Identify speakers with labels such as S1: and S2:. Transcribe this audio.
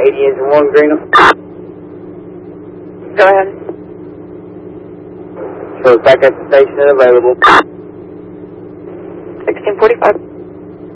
S1: 80 engine 1 Greenham.
S2: Go ahead.
S1: Shows back at the station and available.
S2: 1645.